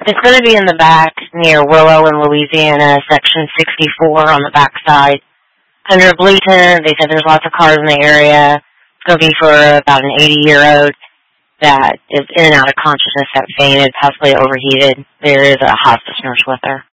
It's going to be in the back near Willow in Louisiana, section 64 on the back side. Under a blue tent, they said there's lots of cars in the area. It's going to be for about an 80-year-old that is in and out of consciousness, that fainted, possibly overheated. There is a hospice nurse with her.